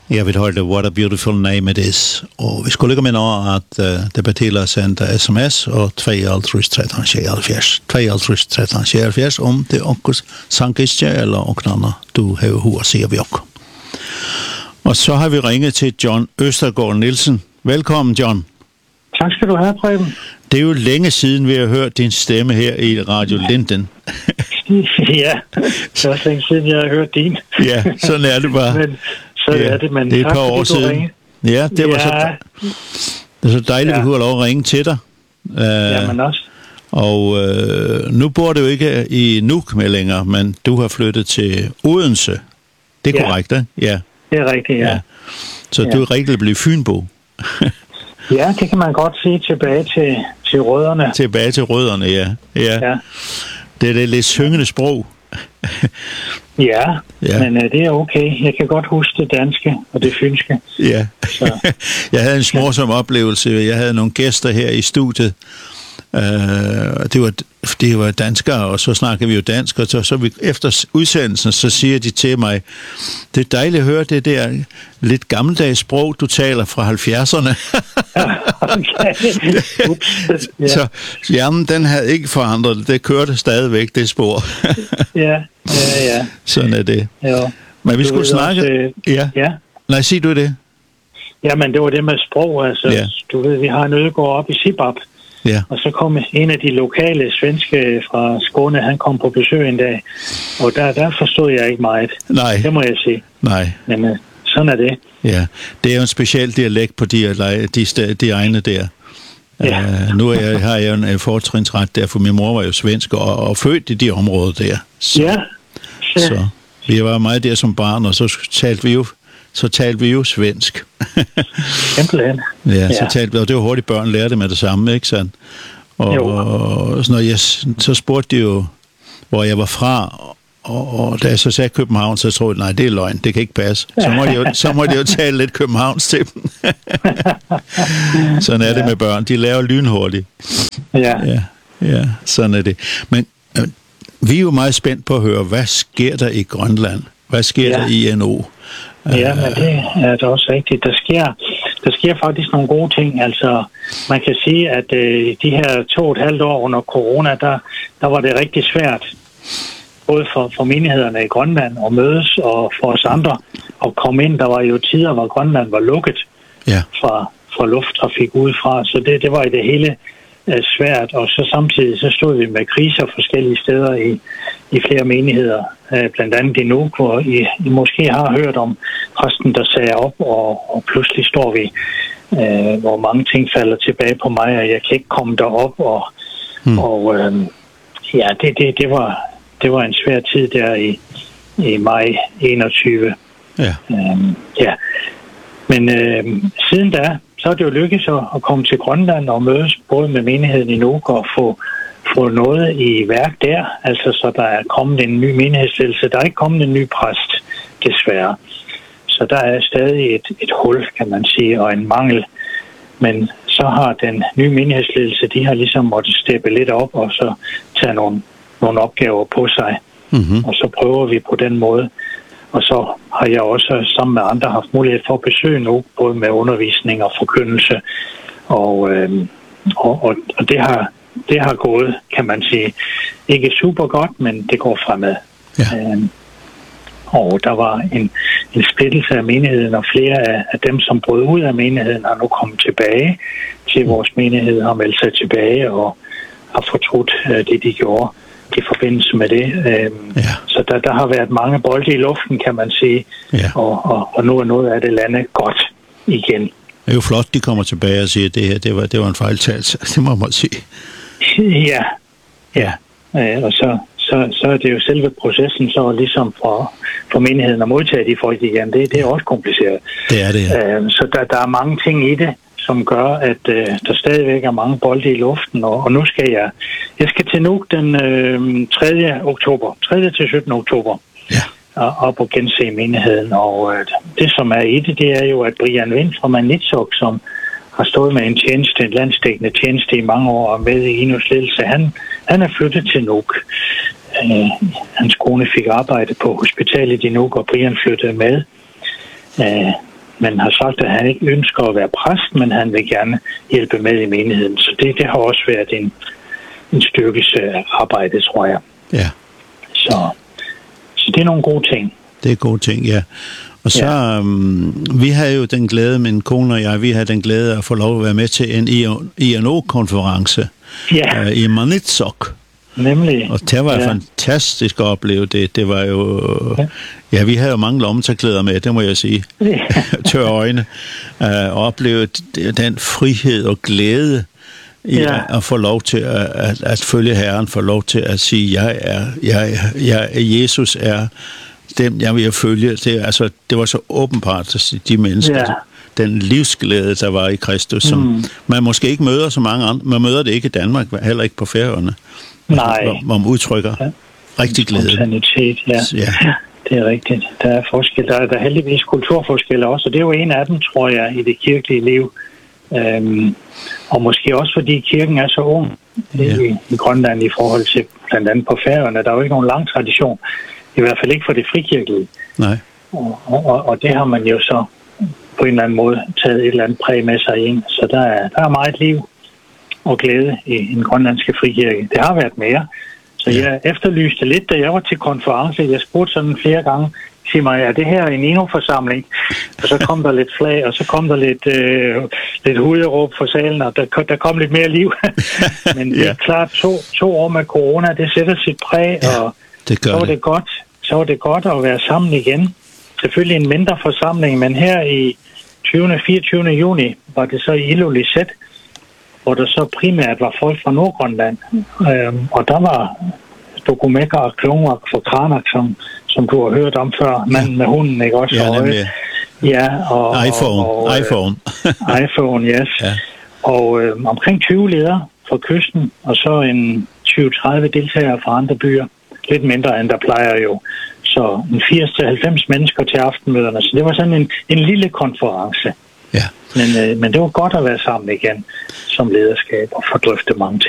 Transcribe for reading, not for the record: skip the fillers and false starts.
Jeg vil holde What a Beautiful Name It Is. Og vi skulle ikke minde over, at det betyder at sende sms og 2-13-74 om det onkels sangistje eller onknerne du har hår, siger vi også. Og så har vi ringet til John Østergaard Nielsen. Velkommen, John. Tak skal du have, Preben. Det er jo længe siden, vi har hørt din stemme her i Radio Linden. Ja, det er også længe siden, jeg har hørt din. Ja, sådan er det bare. Men er det, men det er et par år siden. Ja, det var det er så dejligt, at vi kunne have lov at ringe til dig. Jamen også. Og nu bor du ikke i Nuuk med længere, men du har flyttet til Odense. Det er korrekt, ikke? Ja. Det er rigtigt, ja. Så du er rigtig blevet fynbo. Ja, det kan man godt sige, tilbage til rødderne. Tilbage til rødderne, ja. Det er det lidt syngende sprog. Ja, men det er okay. Jeg kan godt huske det danske og det fynske. Ja, jeg havde en smorsom oplevelse. Jeg havde nogle gæster her i studiet. Det var danskere, og så snakker vi jo dansk, og så vi, efter udsendelsen, så siger de til mig, det er dejligt at høre det der lidt gammeldags sprog, du taler fra 70'erne. Så hjernen, den havde ikke forandret det. Det kørte stadigvæk, det spor. Ja. Sådan er det. Jo. Men vi skulle snakke... Ja. Nej, sig du det? Jamen, det var det med sprog, altså. Ja. Du ved, vi har en ødegård op i Sibab. Ja. Og så kom en af de lokale svenske fra Skåne, han kom på besøg en dag, og der forstod jeg ikke meget. Nej. Det må jeg sige. Nej. Men sådan er det. Ja, det er jo en speciel dialekt på de egne der. Ja. Nu har jeg jo en fortrinsret der, for min mor var jo svensk og født i de områder der. Så vi var meget der som barn, og så talte vi jo svensk. Simpelthen. Så talte vi, og det var hurtigt, børn lærte med det samme, ikke sandt? Og så spurgte de jo, hvor jeg var fra, og da jeg så sagde København, så troede jeg, nej, det er løgn, det kan ikke passe. Så må de jo tale lidt københavns til dem. Sådan er det med børn, de laver lynhurtigt. Ja, sådan er det. Men vi er jo meget spændt på at høre, hvad sker der i Grønland? Hvad sker der i NO? Ja, men det er da også rigtigt. Der sker faktisk nogle gode ting. Altså, man kan sige, at de her 2,5 år under corona, der var det rigtig svært, både for menighederne i Grønland at mødes, og for os andre at komme ind. Der var jo tider, hvor Grønland var lukket fra lufttrafik udefra, så det var i det hele svært. Og så samtidig så stod vi med kriser forskellige steder i flere menigheder, blandt andet i Nuuk, hvor I måske har hørt om præsten, der sagde op, og pludselig står vi, hvor mange ting falder tilbage på mig, og jeg kan ikke komme derop, det var en svær tid der i maj 21. Men siden da, så er det jo lykkedes at komme til Grønland og mødes både med menigheden i Nuuk og få noget i værk der. Altså, så der er kommet en ny menighedsledelse. Der er ikke kommet en ny præst, desværre. Så der er stadig et hul, kan man sige, og en mangel. Men så har den nye menighedsledelse, de har ligesom måttet steppe lidt op og så tage nogle opgaver på sig. Mm-hmm. Og så prøver vi på den måde. Og så har jeg også sammen med andre haft mulighed for at besøge nu, både med undervisning og forkyndelse. Og det har gået, kan man sige, ikke super godt, men det går fremad. Ja. Og der var en splittelse af menigheden, og flere af dem, som brød ud af menigheden, har nu kommet tilbage til vores menighed, har meldt sig tilbage og har fortrudt det, de gjorde i forbindelse med det. Så der har været mange bolde i luften, kan man sige, og nu er noget af det landet godt igen. Det er jo flot, de kommer tilbage og siger, at det her det var en fejltagelse. Det må man sige. Ja. Og så er det jo selve processen, så ligesom for menigheden at modtage de folk igen. Det er også kompliceret. Det er det, ja. Så der er mange ting i det, som gør, at der stadigvæk er mange bolde i luften, og nu skal jeg skal til Nuuk den 3. oktober, 3. til 17. oktober, op og gense menigheden, og det som er i det er jo, at Brian Vind fra Maniitsoq, som har stået med en landsdækkende tjeneste i mange år og med i Inuits ledelse, han er flyttet til Nuuk. Hans kone fik arbejde på hospitalet i Nuuk, og Brian flyttede med. men har sagt, at han ikke ønsker at være præst, men han vil gerne hjælpe med i menigheden. Så det har også været en styrkelse af arbejdet, tror jeg. Ja. Så det er nogle gode ting. Det er gode ting, ja. Og så, vi havde jo den glæde, min kone og jeg, vi havde den glæde at få lov at være med til en INO-konference i Maniitsoq. Nemlig. Og det var fantastisk at opleve det. Det var jo... Ja, vi havde jo mange lommetørklæder med, det må jeg sige. Tør øjne. Og opleve den frihed og glæde i at få lov til at følge Herren, få lov til at sige, Jesus er dem, jeg vil følge. Det var så åbenbart at sige, de mennesker, den livsglæde, der var i Kristus, som man måske ikke møder så mange andre. Man møder det ikke i Danmark, heller ikke på Færøerne. Nej. Hvor man udtrykker rigtig glæde. Spontanitet, det er rigtigt. Der er forskel. Der er heldigvis kulturforskelle også, og det er jo en af dem, tror jeg, i det kirkelige liv. Og måske også fordi kirken er så ung i Grønland i forhold til blandt andet på Færøerne. Der er jo ikke nogen lang tradition, i hvert fald ikke for det frikirkelige. Nej. Og det har man jo så på en eller anden måde taget et eller andet præg med sig ind. Så der er meget liv og glæde i den grønlandske frikirke. Det har været mere. Så jeg efterlyste lidt, da jeg var til konference. Jeg spurgte sådan flere gange, sig mig, er det her en INO-forsamling? Og så kom der lidt flag, og så kom der lidt huderåb for salen, og der kom lidt mere liv. Men det er klart, 2 år med corona, det sætter sit præg, og så var det godt at være sammen igen. Selvfølgelig en mindre forsamling, men her i 24. juni var det så i Ilulissat, hvor der så primært var folk fra Nordgrønland. Og der var Dokumekker og Klungvak fra Kranak, som du har hørt om før. Manden med hunden, ikke også? Ja, nemlig. Og iPhone, yes. Ja. Og omkring 20 ledere fra kysten, og så en 20-30 deltagere fra andre byer. Lidt mindre end der plejer jo. Så en 80-90 mennesker til aftenmøderne. Så det var sådan en lille konference. Ja. Men det var godt at være sammen igen som lederskab og få drøftet mange ting.